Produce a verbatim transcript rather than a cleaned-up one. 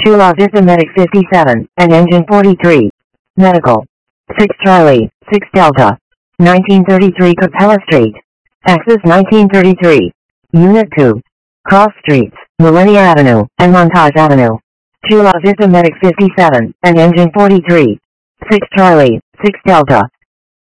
two La Vista Medic fifty-seven, and Engine forty-three. Medical. six Charlie, six Delta. nineteen thirty-three Capella Street. Axis nineteen thirty-three. Unit two. Cross Streets, Millennia Avenue, and Montage Avenue. two La Vista Medic fifty-seven, and Engine forty-three. six Charlie, six Delta.